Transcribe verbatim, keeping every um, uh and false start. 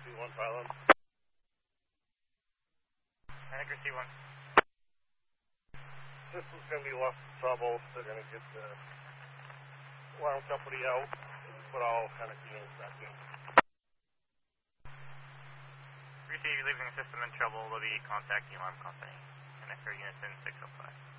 C one Pylon. Anchor C one. System's going to be lost in trouble. They're going to get the alarm company out, put all kind of units back in. Receive, leaving the system in trouble. There'll be contact the alarm company. Connect our units in six oh five.